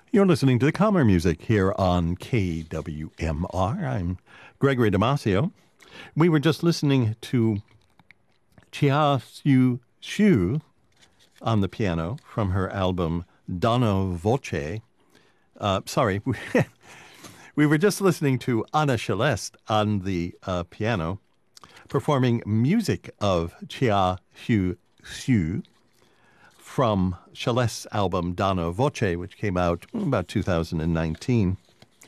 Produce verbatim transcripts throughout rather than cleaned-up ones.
You're listening to the Calmer Music here on K W M R. I'm Gregory Damasio. We were just listening to Chia Siu Shu on the piano from her album Donna Voce. Uh, sorry, we were just listening to Anna Celeste on the uh, piano, performing music of Chia Siu Shu from Celeste's album Donna Voce, which came out about two thousand nineteen.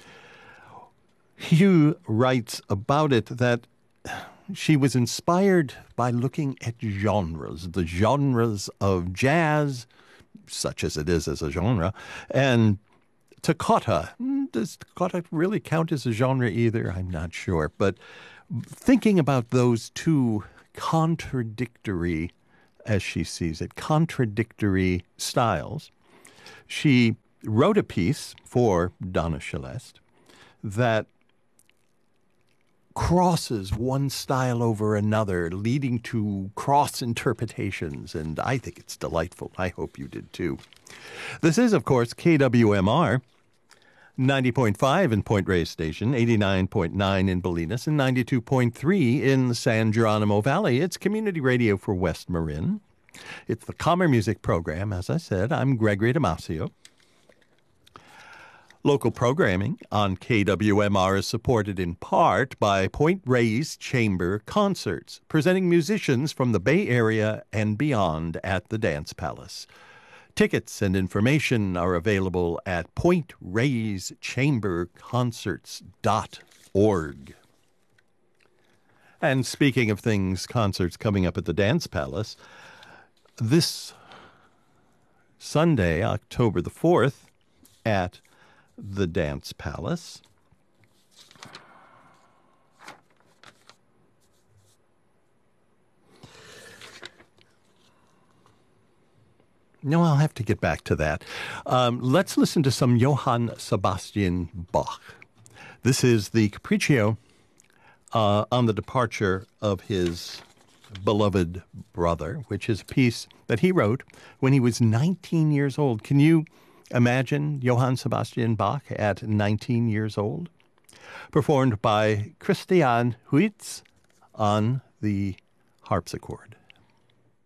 Hugh writes about it that she was inspired by looking at genres, the genres of jazz, such as it is as a genre, and toccata. Does toccata really count as a genre either? I'm not sure. But thinking about those two contradictory, as she sees it, contradictory styles, she wrote a piece for Donna Celeste that crosses one style over another, leading to cross interpretations, and I think it's delightful. I hope you did too. This is, of course, K W M R, ninety point five in Point Reyes Station, eighty-nine point nine in Bolinas, and ninety-two point three in the San Geronimo Valley. It's community radio for West Marin. It's the Calmer Music program. As I said, I'm Gregory Damasio. Local programming on K W M R is supported in part by Point Reyes Chamber Concerts, presenting musicians from the Bay Area and beyond at the Dance Palace. Tickets and information are available at point reyes chamber concerts dot org. And speaking of things, concerts coming up at the Dance Palace, this Sunday, October the fourth, at the Dance Palace, No, I'll have to get back to that. Um, let's listen to some Johann Sebastian Bach. This is the Capriccio uh, on the departure of his beloved brother, which is a piece that he wrote when he was nineteen years old. Can you imagine Johann Sebastian Bach at nineteen years old? Performed by Christian Huitz on the harpsichord.